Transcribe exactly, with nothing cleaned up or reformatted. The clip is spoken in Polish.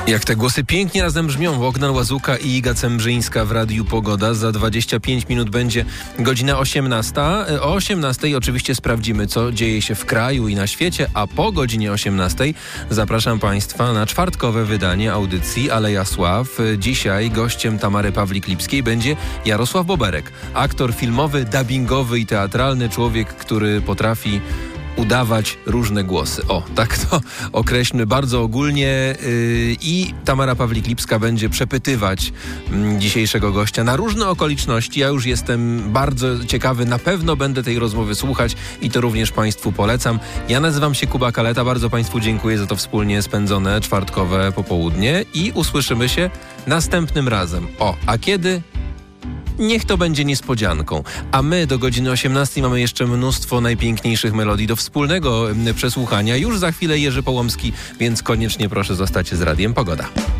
Jak te głosy pięknie razem brzmią. Bogdan Łazuka i Iga Cembrzyńska w Radiu Pogoda. Za dwadzieścia pięć minut będzie godzina osiemnasta. O osiemnastej oczywiście sprawdzimy, co dzieje się w kraju i na świecie, a po godzinie osiemnastej zapraszam Państwa na czwartkowe wydanie audycji Aleja Sław. Dzisiaj gościem Tamary Pawlik-Lipskiej będzie Jarosław Boberek. Aktor filmowy, dubbingowy i teatralny. Człowiek, który potrafi udawać różne głosy. O, tak to określmy bardzo ogólnie. Yy, I Tamara Pawlik-Lipska będzie przepytywać yy, dzisiejszego gościa na różne okoliczności. Ja już jestem bardzo ciekawy. Na pewno będę tej rozmowy słuchać i to również Państwu polecam. Ja nazywam się Kuba Kaleta. Bardzo Państwu dziękuję za to wspólnie spędzone czwartkowe popołudnie i usłyszymy się następnym razem. O, a kiedy? Niech to będzie niespodzianką. A my do godziny osiemnastej mamy jeszcze mnóstwo najpiękniejszych melodii do wspólnego przesłuchania. Już za chwilę Jerzy Połomski, więc koniecznie proszę zostać z Radiem Pogoda.